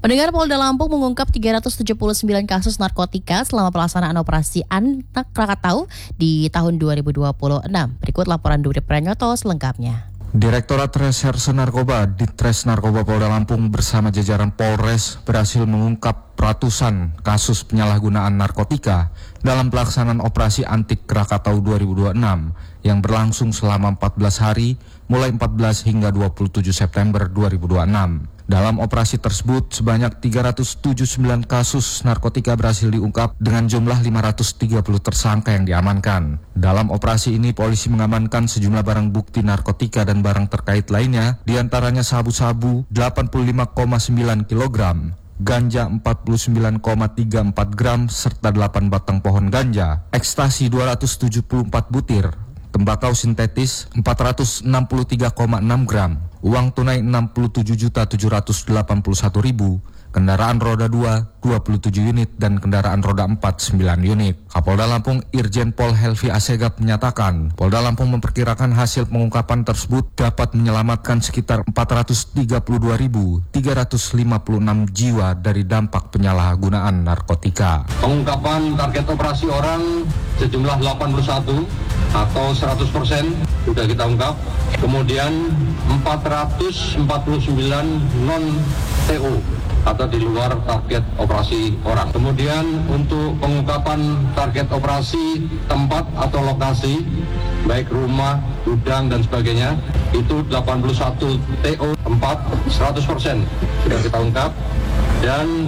Pendengar, Polda Lampung mengungkap 379 kasus narkotika selama pelaksanaan operasi Anak Krakatau di tahun 2026. Berikut laporan Duri Pranyoto selengkapnya. Direktorat Reserse Narkoba Ditres Narkoba Polda Lampung bersama jajaran Polres berhasil mengungkap ratusan kasus penyalahgunaan narkotika dalam pelaksanaan operasi Anti Krakatau 2026 yang berlangsung selama 14 hari mulai 14 hingga 27 September 2026. Dalam operasi tersebut, sebanyak 379 kasus narkotika berhasil diungkap dengan jumlah 530 tersangka yang diamankan. Dalam operasi ini, polisi mengamankan sejumlah barang bukti narkotika dan barang terkait lainnya, diantaranya sabu-sabu 85,9 kg, ganja 49,34 gram, serta 8 batang pohon ganja, ekstasi 274 butir, tembakau sintetis 463,6 gram, uang tunai 67.781.000, kendaraan roda 2 27 unit dan kendaraan roda 4 9 unit. Kapolda Lampung Irjen Pol Helvi Asegaf menyatakan, Polda Lampung memperkirakan hasil pengungkapan tersebut dapat menyelamatkan sekitar 432.356 jiwa dari dampak penyalahgunaan narkotika. Pengungkapan target operasi orang sejumlah 81 atau 100% sudah kita ungkap. Kemudian 449 non-TO atau di luar target operasi orang. Kemudian untuk pengungkapan target operasi tempat atau lokasi, baik rumah, gudang dan sebagainya, itu 81 TO tempat 100% sudah kita ungkap, dan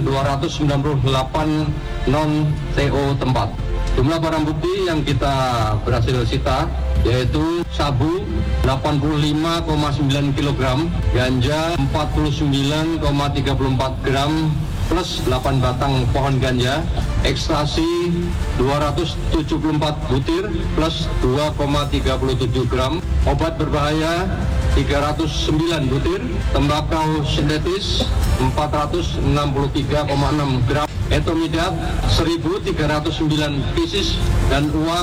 298 non-TO tempat. Jumlah barang bukti yang kita berhasil sita yaitu sabu 85,9 kg, ganja 49,34 gram plus 8 batang pohon ganja, ekstasi 274 butir plus 2,37 gram, obat berbahaya 309 butir, tembakau sintetis 463,6 gram, etomidat 1.309 pieces, dan uang